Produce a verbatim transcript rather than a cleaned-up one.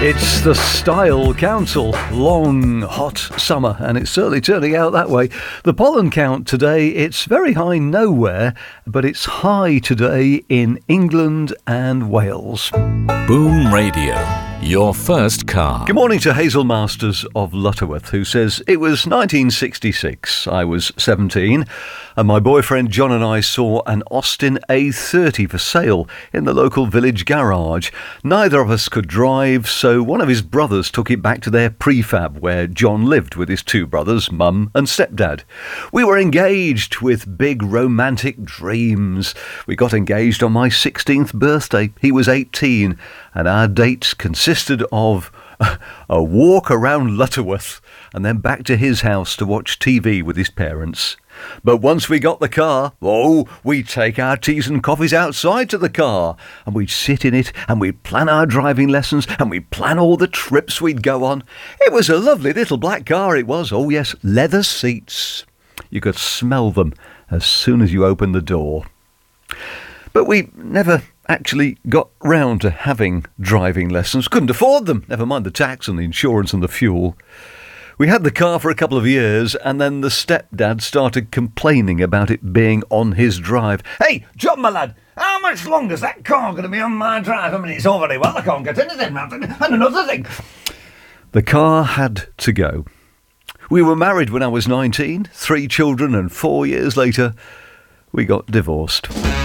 It's the Style Council. Long, hot summer, and it's certainly turning out that way. The pollen count today, it's very high nowhere, but it's high today in England and Wales. Boom Radio, your first car. Good morning to Hazel Masters of Lutterworth, who says, it was nineteen sixty-six. I was seventeen, and my boyfriend John and I saw an Austin A thirty for sale in the local village garage. Neither of us could drive, so one of his brothers took it back to their prefab where John lived with his two brothers, mum and stepdad. We were engaged with big romantic dreams. We got engaged on my sixteenth birthday. He was eighteen, and our dates consisted of a walk around Lutterworth and then back to his house to watch T V with his parents. But once we got the car, oh, we'd take our teas and coffees outside to the car, and we'd sit in it, and we'd plan our driving lessons, and we'd plan all the trips we'd go on. It was a lovely little black car, it was. Oh yes, leather seats. You could smell them as soon as you opened the door. But we never actually got round to having driving lessons. Couldn't afford them, never mind the tax and the insurance and the fuel. We had the car for a couple of years, and then the stepdad started complaining about it being on his drive. Hey, John, my lad, how much longer's that car going to be on my drive? I mean, it's all very well, I can't get anything. And another thing. The car had to go. We were married when I was nineteen, three children, and four years later, we got divorced.